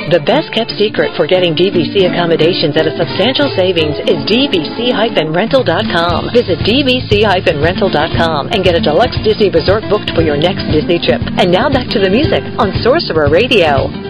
The best kept secret for getting DVC accommodations at a substantial savings is DVC-rental.com. Visit DVC-rental.com and get a deluxe Disney resort booked for your next Disney trip. And now back to the music on Sorcerer Radio.